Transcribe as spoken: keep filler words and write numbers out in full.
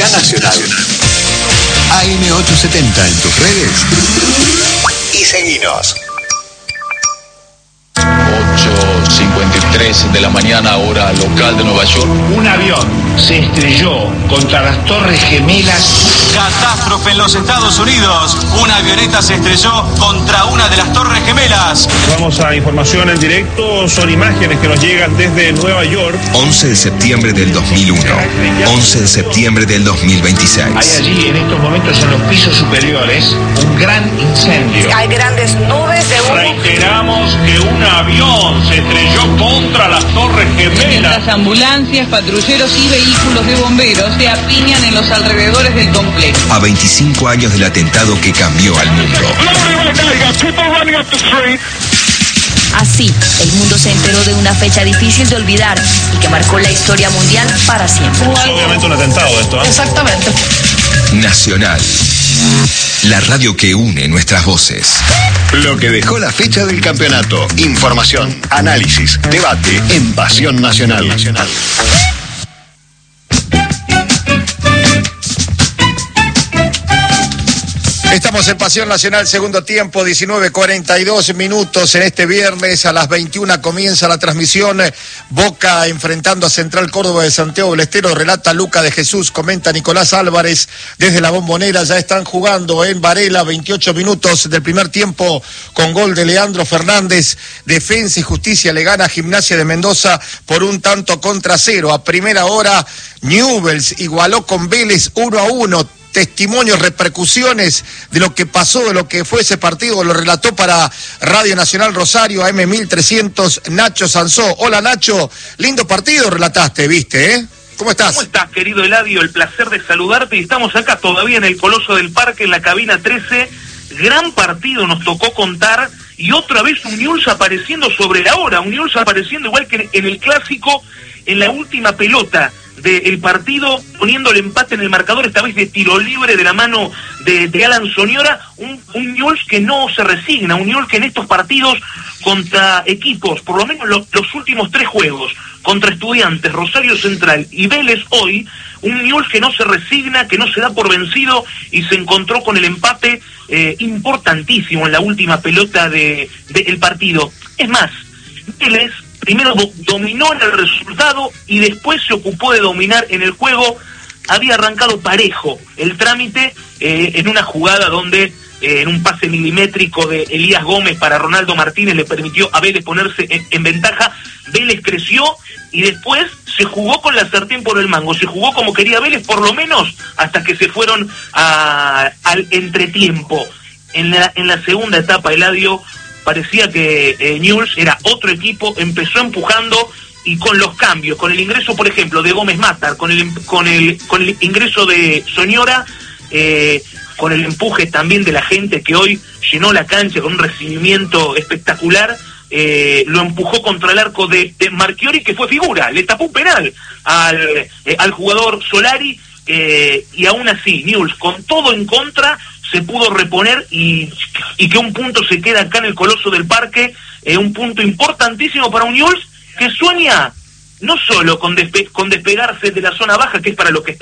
acá Nacional. A M ochocientos setenta en tus redes y seguinos. ocho cincuenta y tres de la mañana, hora local de Nueva York. Un avión se estrelló contra las Torres Gemelas. Catástrofe en los Estados Unidos. Una avioneta se estrelló contra una de las Torres Gemelas. Vamos a información en directo. Son imágenes que nos llegan desde Nueva York. once de septiembre del dos mil uno. once de septiembre del dos mil veintiséis. Hay allí en estos momentos en los pisos superiores un gran incendio. Hay grandes nubes de humo. Reiteramos que un avión se estrelló contra las Torres Gemelas. Las ambulancias, patrulleros y vehículos de bomberos se apiñan en los alrededores del complejo. A veinticinco años del atentado que cambió al mundo. Así, el mundo se enteró de una fecha difícil de olvidar y que marcó la historia mundial para siempre. Obviamente un atentado esto, ¿eh? Exactamente. Nacional. La radio que une nuestras voces. Lo que dejó la fecha del campeonato. Información, análisis, debate en Pasión Nacional. Nacional. Estamos en Pasión Nacional, segundo tiempo, diecinueve cuarenta y dos minutos. En este viernes a las veintiuna comienza la transmisión. Boca enfrentando a Central Córdoba de Santiago del Estero. Relata Luca de Jesús, comenta Nicolás Álvarez desde la Bombonera. Ya están jugando en Varela, veintiocho minutos del primer tiempo con gol de Leandro Fernández. Defensa y Justicia le gana a Gimnasia de Mendoza por un tanto contra cero. A primera hora, Newell's igualó con Vélez uno a uno. Testimonios, repercusiones de lo que pasó, de lo que fue ese partido, lo relató para Radio Nacional Rosario, A M mil trescientos, Nacho Sansó. Hola Nacho, lindo partido relataste, viste, ¿eh? ¿Cómo estás? ¿Cómo estás, querido Eladio? El placer de saludarte, y estamos acá todavía en el Coloso del Parque, en la cabina trece. Gran partido nos tocó contar, y otra vez un Newell's apareciendo sobre la hora, un Newell's apareciendo igual que en el Clásico, en la última pelota del partido, poniendo el empate en el marcador, esta vez de tiro libre de la mano de, de Alan Soñora. Un, un Newell's que no se resigna, un Newell's que en estos partidos contra equipos, por lo menos lo, los últimos tres juegos, contra Estudiantes, Rosario Central y Vélez hoy, un Newell's que no se resigna, que no se da por vencido y se encontró con el empate eh, importantísimo en la última pelota de, de el partido. Es más, Vélez primero do, dominó en el resultado y después se ocupó de dominar en el juego. Había arrancado parejo el trámite eh, en una jugada donde eh, en un pase milimétrico de Elías Gómez para Ronaldo Martínez le permitió a Vélez ponerse en, en ventaja. Vélez creció y después se jugó con la sartén por el mango, se jugó como quería Vélez, por lo menos hasta que se fueron a, al entretiempo. En la, en la segunda etapa, Eladio, parecía que eh, Newell's era otro equipo, empezó empujando y con los cambios, con el ingreso, por ejemplo, de Gómez Matar, con el con el con el ingreso de Soñora, eh, con el empuje también de la gente que hoy llenó la cancha con un recibimiento espectacular, eh, lo empujó contra el arco de, de Marchiori, que fue figura, le tapó un penal al, eh, al jugador Solari, eh, y aún así Newell's, con todo en contra, se pudo reponer y, y que un punto se queda acá en el Coloso del Parque, eh, un punto importantísimo para un Newell's que sueña no solo con, despe- con despegarse de la zona baja, que es para lo que está